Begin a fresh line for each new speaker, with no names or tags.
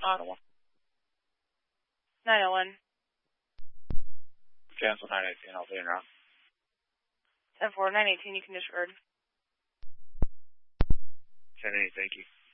Ottawa.
901.
Cancel 918. I'll be in route.
10-4, 918, you can disregard.
10-8, thank you.